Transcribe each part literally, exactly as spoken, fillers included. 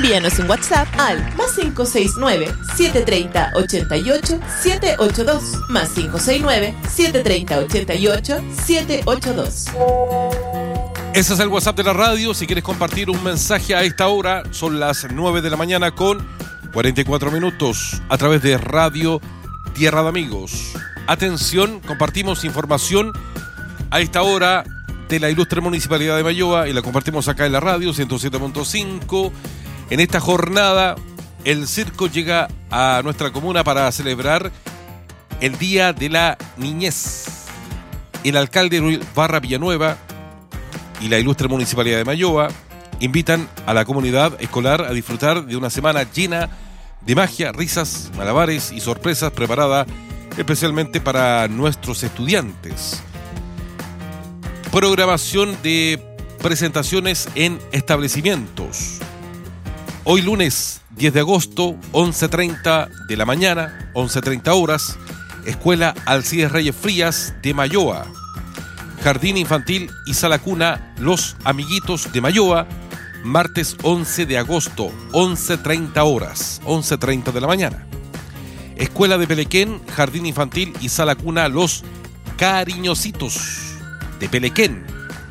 Envíanos un WhatsApp al más cinco seis nueve, siete tres cero, ocho ocho, siete ocho dos, más cinco seis nueve, siete tres cero, ocho ocho, siete ocho dos. Ese es el WhatsApp de la radio. Si quieres compartir un mensaje a esta hora, son las nueve de la mañana con cuarenta y cuatro minutos a través de Radio Tierra de Amigos. Atención, compartimos información a esta hora de la ilustre Municipalidad de Mayoa y la compartimos acá en la radio ciento siete punto cinco. En esta jornada, el circo llega a nuestra comuna para celebrar el Día de la Niñez. El alcalde Luis Barra Villanueva y la ilustre Municipalidad de Mayoa invitan a la comunidad escolar a disfrutar de una semana llena de magia, risas, malabares y sorpresas preparada especialmente para nuestros estudiantes. Programación de presentaciones en establecimientos. Hoy lunes diez de agosto, once treinta de la mañana, once treinta horas, Escuela Alcides Reyes Frías de Mayoa. Jardín Infantil y Sala Cuna Los Amiguitos de Mayoa, martes once de agosto, once treinta horas, once treinta de la mañana. Escuela de Pelequén, Jardín Infantil y Sala Cuna Los Cariñositos de Pelequén.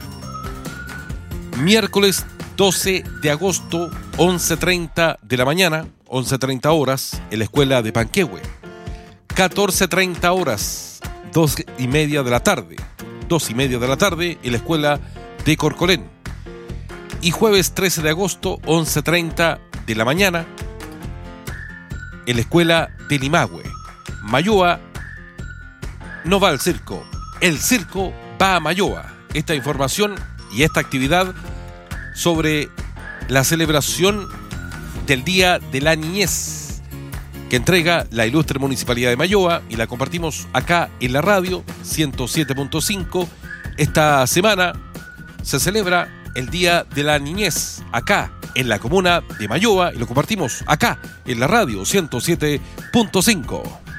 Miércoles doce de agosto, once treinta de la mañana, once treinta horas, en la Escuela de Panquehue. catorce treinta horas, dos y media de la tarde. dos y media de la tarde en la Escuela de Corcolén. Y jueves trece de agosto, once treinta de la mañana, en la Escuela de Limahue. Mayoa no va al circo, el circo va a Mayoa. Esta información y esta actividad sobre la celebración del Día de la Niñez que entrega la ilustre Municipalidad de Mayoa y la compartimos acá en la radio ciento siete punto cinco. Esta semana se celebra el Día de la Niñez acá en la comuna de Mayoa y lo compartimos acá en la radio ciento siete punto cinco.